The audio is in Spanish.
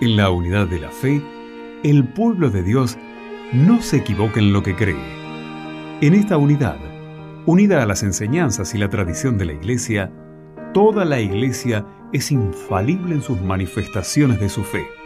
En la unidad de la fe, el pueblo de Dios no se equivoca en lo que cree. En esta unidad, unida a las enseñanzas y la tradición de la Iglesia, toda la Iglesia es infalible en sus manifestaciones de su fe.